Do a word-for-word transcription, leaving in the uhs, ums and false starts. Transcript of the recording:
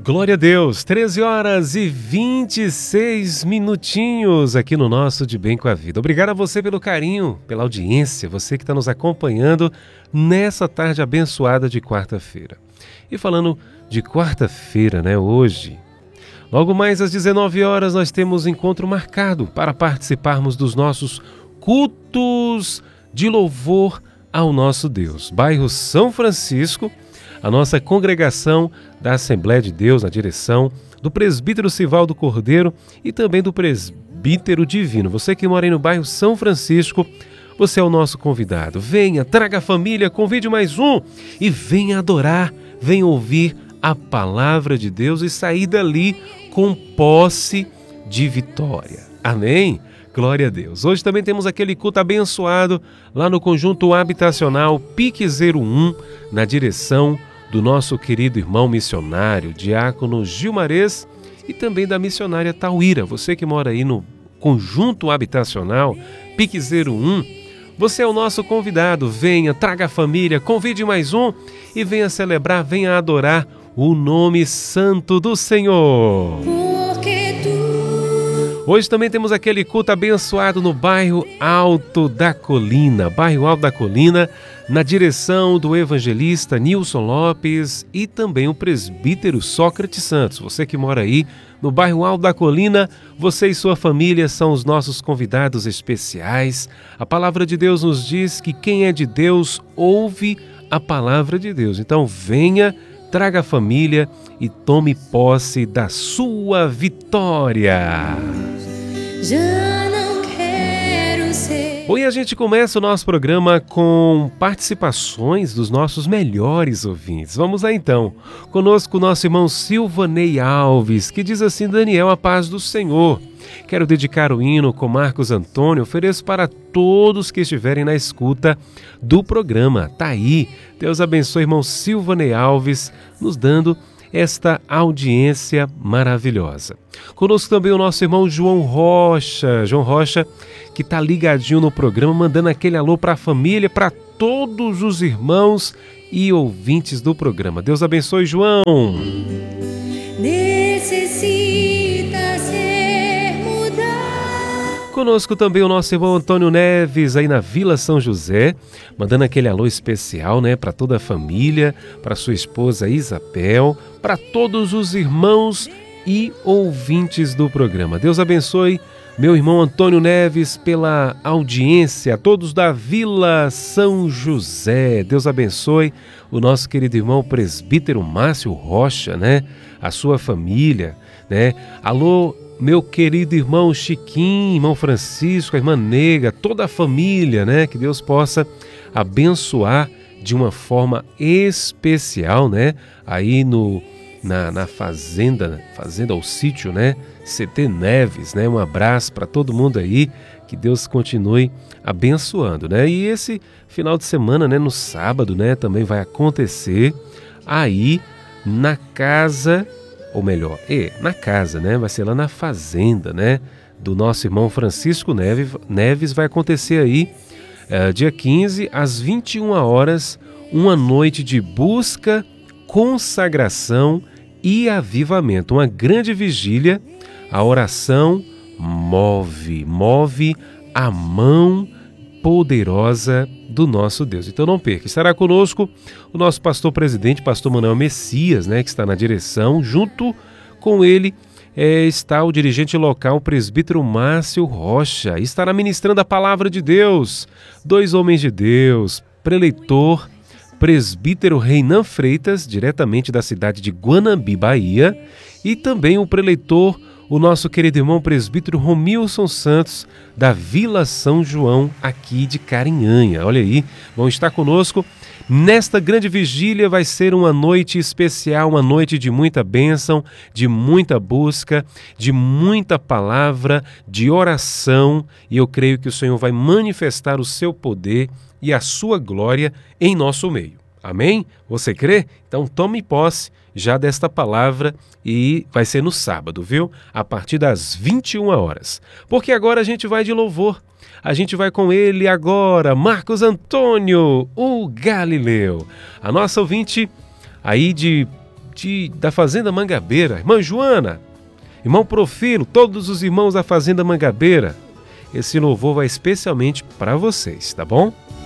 Glória a Deus, treze horas e vinte e seis minutinhos aqui no nosso De Bem com a Vida. Obrigado a você pelo carinho, pela audiência, você que está nos acompanhando nessa tarde abençoada de quarta-feira. E falando de quarta-feira, né, hoje, logo mais às dezenove horas nós temos encontro marcado para participarmos dos nossos cultos de louvor ao nosso Deus. Bairro São Francisco, a nossa congregação da Assembleia de Deus, na direção do presbítero Sivaldo Cordeiro e também do presbítero Divino. Você que mora aí no bairro São Francisco, você é o nosso convidado. Venha, traga a família, convide mais um e venha adorar, venha ouvir a palavra de Deus e sair dali com posse de vitória. Amém? Glória a Deus. Hoje também temos aquele culto abençoado lá no conjunto habitacional Pique zero um, na direção do nosso querido irmão missionário, diácono Gilmarez, e também da missionária Tauíra. Você que mora aí no conjunto habitacional Pique zero um, você é o nosso convidado. Venha, traga a família, convide mais um e venha celebrar, venha adorar o nome santo do Senhor. Hoje também temos aquele culto abençoado no bairro Alto da Colina, bairro Alto da Colina, na direção do evangelista Nilson Lopes e também o presbítero Sócrates Santos. Você que mora aí no bairro Alto da Colina, você e sua família são os nossos convidados especiais. A palavra de Deus nos diz que quem é de Deus ouve a palavra de Deus. Então venha, traga a família e tome posse da sua vitória. Já não quero ser. Bom, e a gente começa o nosso programa com participações dos nossos melhores ouvintes. Vamos lá então. Conosco o nosso irmão Silvanei Alves, que diz assim: Daniel, a paz do Senhor. Quero dedicar o hino com Marcos Antônio, ofereço para todos que estiverem na escuta do programa. Tá aí. Deus abençoe, irmão Silvanei Alves, nos dando esta audiência maravilhosa. Conosco também o nosso irmão João Rocha, João Rocha, que está ligadinho no programa, mandando aquele alô para a família, para todos os irmãos e ouvintes do programa. Deus abençoe, João. Necessita ser mudado. Conosco também o nosso irmão Antônio Neves, aí na Vila São José, mandando aquele alô especial, né, para toda a família, para sua esposa Isabel, para todos os irmãos e ouvintes do programa. Deus abençoe meu irmão Antônio Neves pela audiência, a todos da Vila São José. Deus abençoe o nosso querido irmão presbítero Márcio Rocha, né, a sua família, né. Alô, meu querido irmão Chiquinho, irmão Francisco, a irmã Nega, toda a família, né, que Deus possa abençoar de uma forma especial, né, aí no Na, na fazenda, fazenda ou sítio, né? C T Neves, né? Um abraço para todo mundo aí, que Deus continue abençoando, né? E esse final de semana, né? No sábado, né? Também vai acontecer aí na casa, ou melhor, é, na casa, né? Vai ser lá na fazenda, né? Do nosso irmão Francisco Neves, Neves vai acontecer aí é, dia quinze, às vinte e uma horas, uma noite de busca, consagração e avivamento, uma grande vigília. A oração move, move a mão poderosa do nosso Deus. Então não perca, estará conosco o nosso pastor presidente, pastor Manuel Messias, né, que está na direção. Junto com ele é, está o dirigente local, o presbítero Márcio Rocha, estará ministrando a palavra de Deus. Dois homens de Deus, preleitor presbítero Reinan Freitas, diretamente da cidade de Guanambi, Bahia, e também o preleitor, o nosso querido irmão presbítero Romilson Santos, da Vila São João, aqui de Carinhanha. Olha aí, vão estar conosco. Nesta grande vigília vai ser uma noite especial, uma noite de muita bênção, de muita busca, de muita palavra, de oração, e eu creio que o Senhor vai manifestar o seu poder e a sua glória em nosso meio. Amém? Você crê? Então tome posse já desta palavra e vai ser no sábado, viu? A partir das vinte e uma horas. Porque agora a gente vai de louvor. A gente vai com ele agora, Marcos Antônio, o Galileu. A nossa ouvinte aí de de, da Fazenda Mangabeira. Irmã Joana, irmão Profilo, todos os irmãos da Fazenda Mangabeira. Esse louvor vai especialmente para vocês, tá bom?